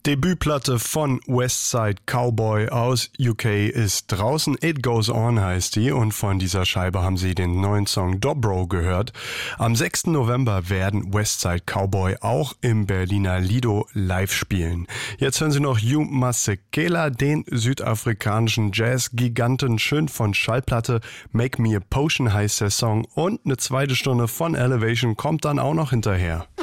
Debütplatte von Westside Cowboy aus UK ist draußen. It Goes On heißt die und von dieser Scheibe haben Sie den neuen Song Dobro gehört. Am 6. November werden Westside Cowboy auch im Berliner Lido live spielen. Jetzt hören Sie noch Hugh Masekela, den südafrikanischen Jazz-Giganten, schön von Schallplatte. Make Me a Potion heißt der Song und eine zweite Stunde von Elevation kommt dann auch noch hinterher.